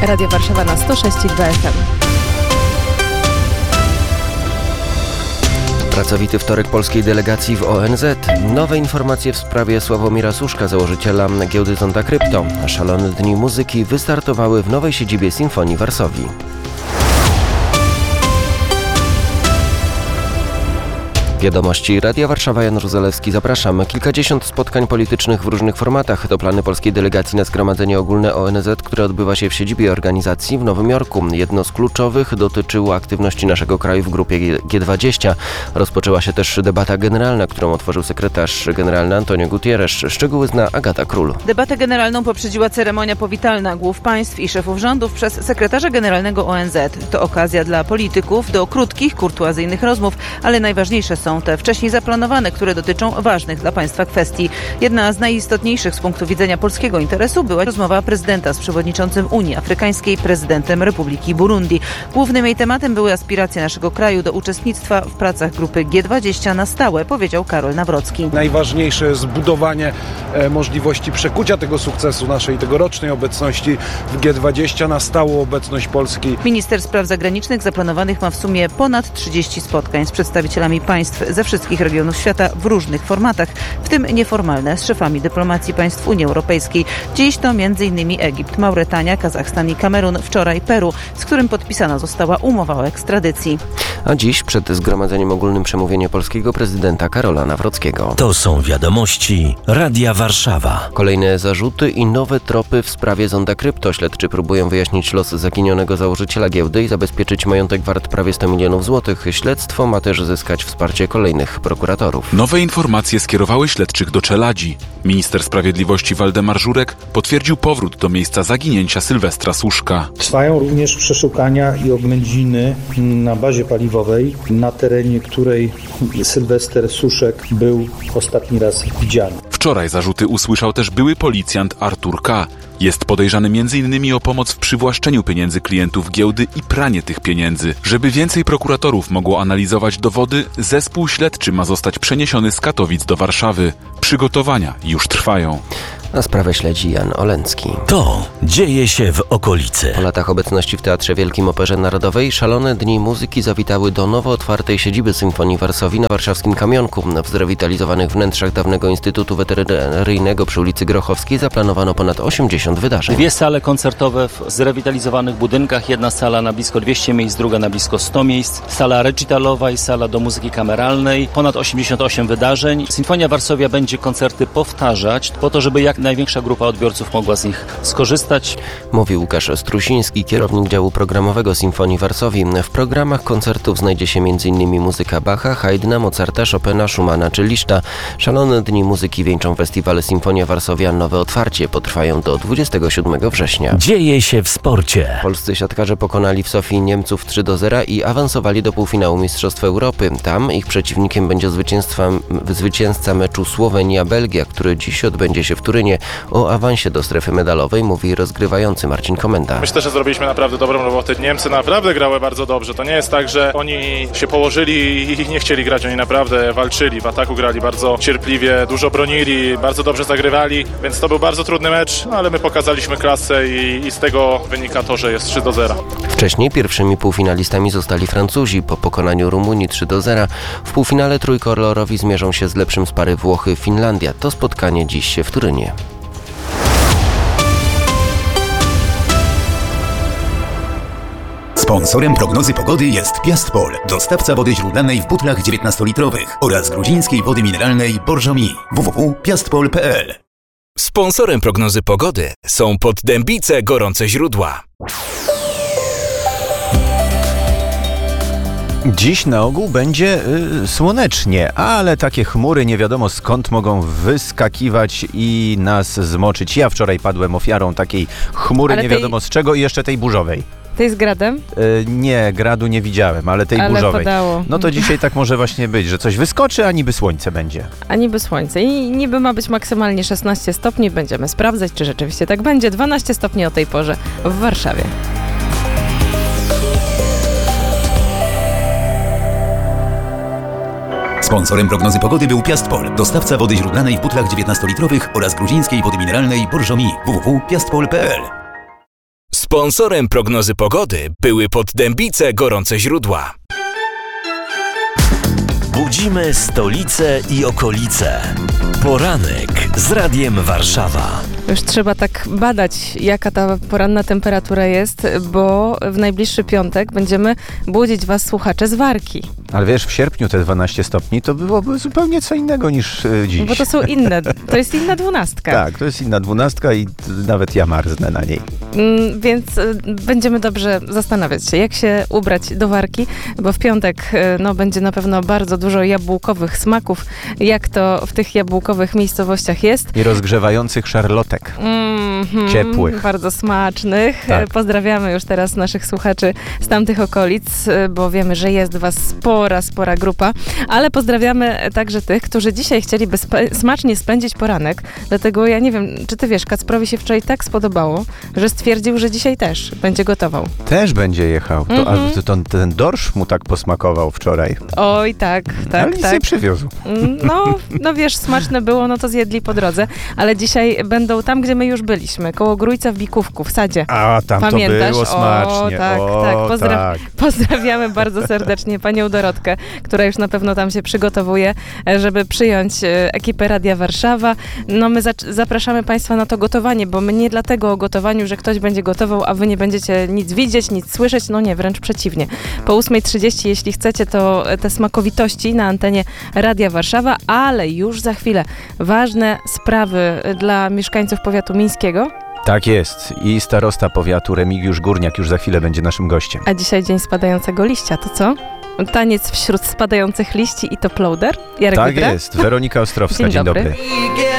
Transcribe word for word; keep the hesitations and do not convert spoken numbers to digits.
Radio Warszawa na sto sześć i dwa F M. Pracowity wtorek polskiej delegacji w O N Z. Nowe informacje w sprawie Sławomira Suszka, założyciela giełdy Zonda Krypto. Szalone dni muzyki wystartowały w nowej siedzibie Sinfonii Varsovii. Wiadomości Radia Warszawa, Jan Zalewski, zapraszam. Kilkadziesiąt spotkań politycznych w różnych formatach to plany polskiej delegacji na Zgromadzenie Ogólne O N Z, które odbywa się w siedzibie organizacji w Nowym Jorku. Jedno z kluczowych dotyczyło aktywności naszego kraju w grupie G dwadzieścia. Rozpoczęła się też debata generalna, którą otworzył sekretarz generalny Antonio Guterres. Szczegóły zna Agata Król. Debatę generalną poprzedziła ceremonia powitalna głów państw i szefów rządów przez sekretarza generalnego O N Z. To okazja dla polityków do krótkich, kurtuazyjnych rozmów, ale najważniejsze są te wcześniej zaplanowane, które dotyczą ważnych dla państwa kwestii. Jedna z najistotniejszych z punktu widzenia polskiego interesu była rozmowa prezydenta z przewodniczącym Unii Afrykańskiej, prezydentem Republiki Burundi. Głównym jej tematem były aspiracje naszego kraju do uczestnictwa w pracach grupy G dwadzieścia na stałe, powiedział Karol Nawrocki. Najważniejsze jest budowanie e, możliwości przekucia tego sukcesu naszej tegorocznej obecności w G dwadzieścia na stałą obecność Polski. Minister spraw zagranicznych zaplanowanych ma w sumie ponad trzydzieści spotkań z przedstawicielami państw ze wszystkich regionów świata w różnych formatach, w tym nieformalne z szefami dyplomacji państw Unii Europejskiej. Dziś to między innymi Egipt, Mauretania, Kazachstan i Kamerun, wczoraj Peru, z którym podpisana została umowa o ekstradycji. A dziś przed Zgromadzeniem Ogólnym przemówienie polskiego prezydenta Karola Nawrockiego. To są wiadomości Radia Warszawa. Kolejne zarzuty i nowe tropy w sprawie Zonda Krypto. Śledczy próbują wyjaśnić los zaginionego założyciela giełdy i zabezpieczyć majątek wart prawie sto milionów złotych. Śledztwo ma też zyskać wsparcie kolejnych prokuratorów. Nowe informacje skierowały śledczych do Czeladzi. Minister Sprawiedliwości Waldemar Żurek potwierdził powrót do miejsca zaginięcia Sylwestra Suszka. Trwają również przeszukania i oględziny na bazie paliwowej, na terenie której Sylwester Suszek był ostatni raz widziany. Wczoraj zarzuty usłyszał też były policjant Artur K. Jest podejrzany między innymi o pomoc w przywłaszczeniu pieniędzy klientów giełdy i pranie tych pieniędzy. Żeby więcej prokuratorów mogło analizować dowody, zespół śledczy ma zostać przeniesiony z Katowic do Warszawy. Przygotowania już trwają. A sprawę śledzi Jan Olencki. To dzieje się w okolicy. Po latach obecności w Teatrze Wielkim Operze Narodowej szalone dni muzyki zawitały do nowo otwartej siedziby Sinfonii Varsovii na warszawskim Kamionku. W zrewitalizowanych wnętrzach dawnego Instytutu Weterynaryjnego przy ulicy Grochowskiej zaplanowano ponad osiemdziesiąt wydarzeń. Dwie sale koncertowe w zrewitalizowanych budynkach. Jedna sala na blisko dwieście miejsc, druga na blisko sto miejsc. Sala recitalowa i sala do muzyki kameralnej. Ponad osiemdziesiąt osiem wydarzeń. Sinfonia Varsovia będzie koncerty powtarzać po to, żeby jak największa grupa odbiorców mogła z nich skorzystać. Mówi Łukasz Strusiński, kierownik działu programowego Sinfonii Varsovii. W programach koncertów znajdzie się między innymi muzyka Bacha, Haydna, Mozarta, Chopina, Schumana czy Liszta. Szalone dni muzyki wieńczą festiwal Sinfonia Varsovia Nowe Otwarcie. Potrwają do dwudziestego siódmego września. Dzieje się w sporcie. Polscy siatkarze pokonali w Sofii Niemców trzy do zera i awansowali do półfinału Mistrzostw Europy. Tam ich przeciwnikiem będzie zwycięzca meczu Słowenia-Belgia, który dziś odbędzie się w Turynie. O awansie do strefy medalowej mówi rozgrywający Marcin Komenda. Myślę, że zrobiliśmy naprawdę dobrą robotę. Niemcy naprawdę grały bardzo dobrze. To nie jest tak, że oni się położyli i nie chcieli grać. Oni naprawdę walczyli. W ataku grali bardzo cierpliwie, dużo bronili, bardzo dobrze zagrywali, więc to był bardzo trudny mecz, no ale my pokazaliśmy klasę i, i z tego wynika to, że jest trzy do zera. Wcześniej pierwszymi półfinalistami zostali Francuzi po pokonaniu Rumunii trzy do zera. W półfinale trójkolorowi zmierzą się z lepszym z pary Włochy-Finlandia. To spotkanie dziś w Turynie. Sponsorem prognozy pogody jest Piastpol, dostawca wody źródlanej w butlach dziewiętnastolitrowych oraz gruzińskiej wody mineralnej Borżomi. w w w kropka piastpol kropka p l. Sponsorem prognozy pogody są Poddębice Gorące Źródła. Dziś na ogół będzie y, słonecznie, ale takie chmury nie wiadomo skąd mogą wyskakiwać i nas zmoczyć. Ja wczoraj padłem ofiarą takiej chmury, ale nie tej... wiadomo z czego i jeszcze tej burzowej. Tej z gradem? Y, nie, gradu nie widziałem, ale tej ale burzowej. Padało. No to dzisiaj tak może właśnie być, że coś wyskoczy, a niby słońce będzie. A niby słońce. I niby ma być maksymalnie szesnaście stopni. Będziemy sprawdzać, czy rzeczywiście tak będzie. dwanaście stopni o tej porze w Warszawie. Sponsorem prognozy pogody był Piastpol, dostawca wody źródlanej w butlach dziewiętnastolitrowych oraz gruzińskiej wody mineralnej Borżomi. w w w kropka piastpol kropka p l. Sponsorem prognozy pogody były Poddębice Gorące Źródła. Budzimy stolicę i okolice. Poranek z Radiem Warszawa. Już trzeba tak badać, jaka ta poranna temperatura jest, bo w najbliższy piątek będziemy budzić was, słuchacze, z Warki. Ale wiesz, w sierpniu te dwanaście stopni to byłoby zupełnie co innego niż y, dziś. Bo to są inne, to jest inna dwunastka. Tak, to jest inna dwunastka i t- nawet ja marznę na niej. Mm, więc y, będziemy dobrze zastanawiać się, jak się ubrać do Warki, bo w piątek y, no, będzie na pewno bardzo dużo jabłkowych smaków, jak to w tych jabłkowych miejscowościach jest. I rozgrzewających szarlotek. Mm-hmm, Ciepłych. Bardzo smacznych. Tak. Pozdrawiamy już teraz naszych słuchaczy z tamtych okolic, bo wiemy, że jest was spora, spora grupa, ale pozdrawiamy także tych, którzy dzisiaj chcieliby spe- smacznie spędzić poranek, dlatego ja nie wiem, czy ty wiesz, Kacprowi się wczoraj tak spodobało, że stwierdził, że dzisiaj też będzie gotował. Też będzie jechał. To, Mhm. a to, to, ten dorsz mu tak posmakował wczoraj. Oj, tak, tak, Ale nic tak. nie przywiózł. No, no wiesz, smaczne było, no to zjedli po drodze, ale dzisiaj będą tam, gdzie my już byliśmy, koło Grójca w Bikówku, w sadzie. A, tam Pamiętasz? to było smacznie. O, tak, o, tak. Pozdra- tak. Pozdrawiamy bardzo serdecznie panią Dorotkę, która już na pewno tam się przygotowuje, żeby przyjąć e, ekipę Radia Warszawa. No my zac- zapraszamy państwa na to gotowanie, bo my nie dlatego o gotowaniu, że ktoś będzie gotował, a wy nie będziecie nic widzieć, nic słyszeć, no nie, wręcz przeciwnie. Po ósma trzydzieści, jeśli chcecie, to te smakowitości na antenie Radia Warszawa, ale już za chwilę ważne sprawy dla mieszkańców powiatu mińskiego. Tak jest. I starosta powiatu Remigiusz Górniak już za chwilę będzie naszym gościem. A dzisiaj dzień spadającego liścia, to co? Taniec wśród spadających liści i to plouder? Jarek Tak Wydra? jest. Weronika Ostrowska, Dzień dzień dobry. dobry.